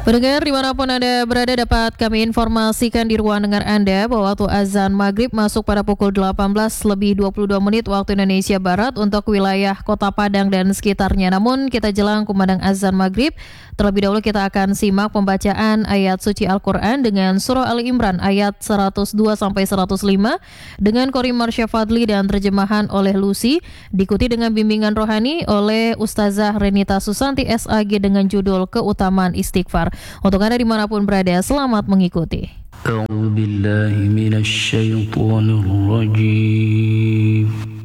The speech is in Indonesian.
Pendengar dimanapun Anda berada, dapat kami informasikan di ruang dengar Anda bahwa waktu azan maghrib masuk pada pukul 18:22 waktu Indonesia Barat untuk wilayah Kota Padang dan sekitarnya. Namun kita jelang kumandang azan maghrib, terlebih dahulu kita akan simak pembacaan ayat suci Al-Quran dengan surah Ali Imran ayat 102-105 dengan Qori Marsha Fadli dan terjemahan oleh Lucy, diikuti dengan bimbingan rohani oleh Ustazah Renita Susanti SAG dengan judul Keutamaan Istighfar. Untuk Anda dimanapun berada, selamat mengikuti. A'udzu billahi minasy syaithanir rajim.